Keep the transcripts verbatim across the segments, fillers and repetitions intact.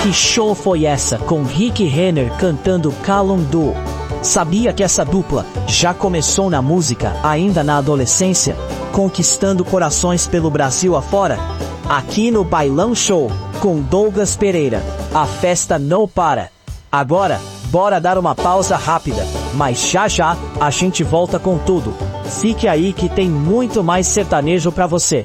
Que show foi essa com Rick Renner cantando Calum-Du? Sabia que essa dupla já começou na música ainda na adolescência, conquistando corações pelo Brasil afora? Aqui no Bailão Show, com Douglas Pereira, a festa não para. Agora, bora dar uma pausa rápida, mas já já a gente volta com tudo. Fique aí que tem muito mais sertanejo pra você.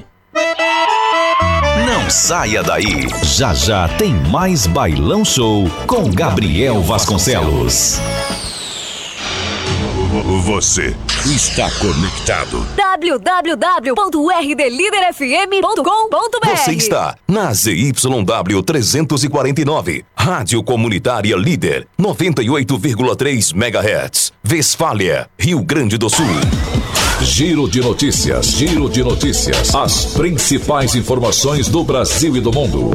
Não saia daí. Já já tem mais Bailão Show com Gabriel Vasconcelos. Você está conectado. w w w ponto r d líder f m ponto com ponto b r. Você está na Z Y W trezentos e quarenta e nove, Rádio Comunitária Líder, noventa e oito vírgula três megahertz, Westfália, Rio Grande do Sul. Giro de notícias, giro de notícias. As principais informações do Brasil e do mundo.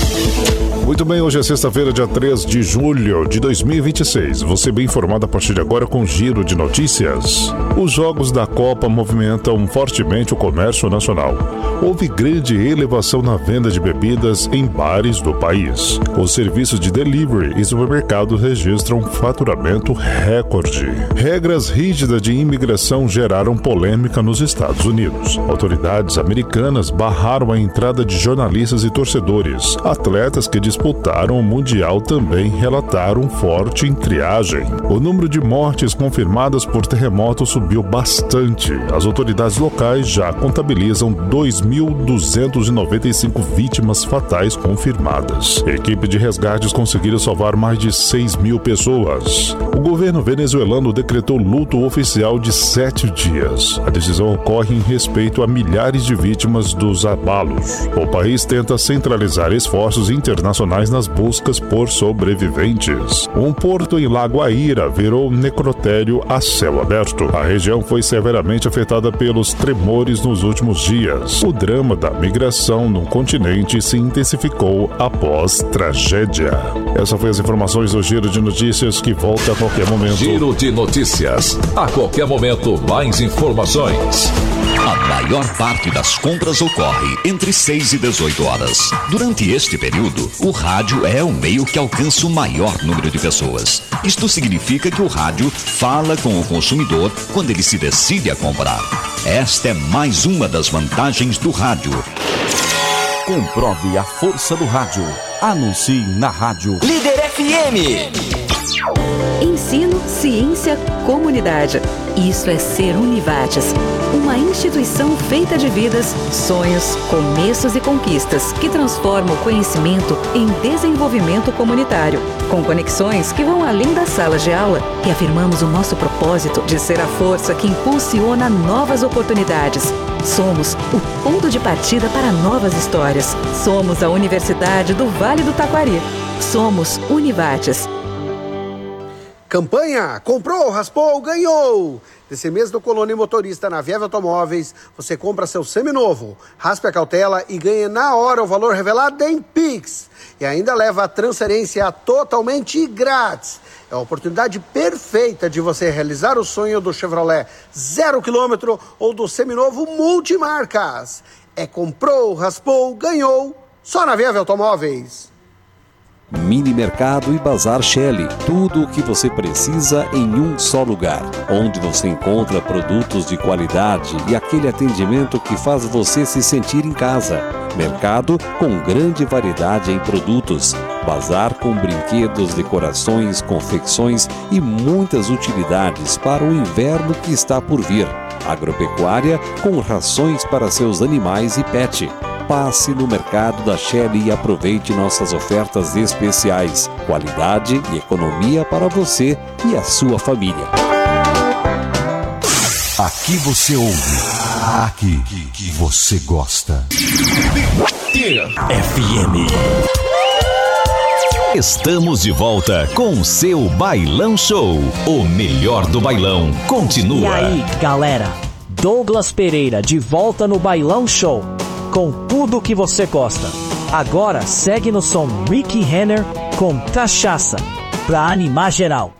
Muito bem, hoje é sexta-feira, dia três de julho de dois mil e vinte e seis. Você bem informado a partir de agora com Giro de Notícias. Os jogos da Copa movimentam fortemente o comércio nacional. Houve grande elevação na venda de bebidas em bares do país. Os serviços de delivery e supermercados registram faturamento recorde. Regras rígidas de imigração geraram polêmica nos Estados Unidos. Autoridades americanas barraram a entrada de jornalistas e torcedores. Atletas que disputaram o Mundial também relataram forte em triagem. O número de mortes confirmadas por terremoto subiu bastante. As autoridades locais já contabilizam dois mil duzentas e noventa e cinco vítimas fatais confirmadas. A equipe de resgates conseguiram salvar mais de seis mil pessoas. O governo venezuelano decretou luto oficial de sete dias. A decisão ocorre em respeito a milhares de vítimas dos abalos. O país tenta centralizar esforços internacionais nas buscas por sobreviventes. Um porto em Lago Aira virou necrotério a céu aberto. A região foi severamente afetada pelos tremores nos últimos dias. O drama da migração no continente se intensificou após tragédia. Essas foram as informações do Giro de Notícias, que volta a qualquer momento. Giro de Notícias. A qualquer momento, mais informações. A maior parte das compras ocorre entre seis e dezoito horas. Durante este período, o rádio é o meio que alcança o maior número de pessoas. Isto significa que o rádio fala com o consumidor quando ele se decide a comprar. Esta é mais uma das vantagens do rádio. Comprove a força do rádio. Anuncie na rádio Líder F M. Ensino, ciência, comunidade. Isso é ser Univates, uma instituição feita de vidas, sonhos, começos e conquistas que transforma o conhecimento em desenvolvimento comunitário, com conexões que vão além das salas de aula. E afirmamos o nosso propósito de ser a força que impulsiona novas oportunidades. Somos o ponto de partida para novas histórias. Somos a Universidade do Vale do Taquari. Somos Univates. Campanha, comprou, raspou, ganhou! Desse mês do Colônia Motorista na Vieve Automóveis, você compra seu seminovo, raspe a cautela e ganha na hora o valor revelado em Pix. E ainda leva a transferência totalmente grátis. É a oportunidade perfeita de você realizar o sonho do Chevrolet zero quilômetro ou do seminovo multimarcas. É comprou, raspou, ganhou, só na Vieve Automóveis. Mini Mercado e Bazar Shelley. Tudo o que você precisa em um só lugar, onde você encontra produtos de qualidade e aquele atendimento que faz você se sentir em casa. Mercado com grande variedade em produtos. Bazar com brinquedos, decorações, confecções e muitas utilidades para o inverno que está por vir. Agropecuária com rações para seus animais e pet. Passe no Mercado da Shelley e aproveite nossas ofertas especiais. Qualidade e economia para você e a sua família. Aqui você ouve. Aqui você gosta. F M. Estamos de volta com o seu Bailão Show. O melhor do bailão continua. E aí, galera? Douglas Pereira de volta no Bailão Show, com tudo o que você gosta. Agora segue no som Rick Renner com Cachaça, pra animar geral.